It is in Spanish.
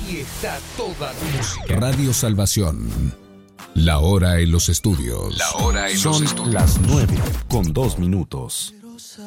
Aquí está toda tu música. Radio Salvación. La hora en los estudios. Son las 9:02.